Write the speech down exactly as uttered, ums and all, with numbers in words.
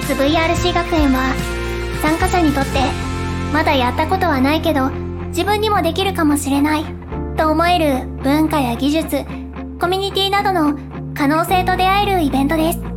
ツ ブイアールシー 学園は、参加者にとって、まだやったことはないけど、自分にもできるかもしれない、と思える文化や技術、コミュニティなどの可能性と出会えるイベントです。